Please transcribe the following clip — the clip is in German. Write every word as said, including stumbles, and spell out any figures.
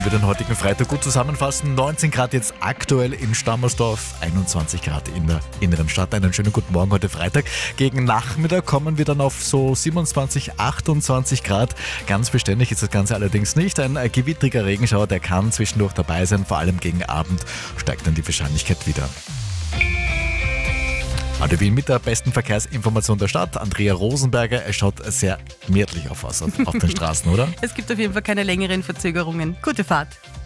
Wir den heutigen Freitag gut zusammenfassen. neunzehn Grad jetzt aktuell in Stammersdorf, einundzwanzig Grad in der inneren Stadt. Einen schönen guten Morgen heute Freitag. Gegen Nachmittag kommen wir dann auf so siebenundzwanzig, achtundzwanzig Grad. Ganz beständig ist das Ganze allerdings nicht. Ein gewittriger Regenschauer, der kann zwischendurch dabei sein. Vor allem gegen Abend steigt dann die Wahrscheinlichkeit wieder. Radio Wien mit der besten Verkehrsinformation der Stadt. Andrea Rosenberger, er schaut sehr gemütlich auf, auf, auf den Straßen, oder? Es gibt auf jeden Fall keine längeren Verzögerungen. Gute Fahrt.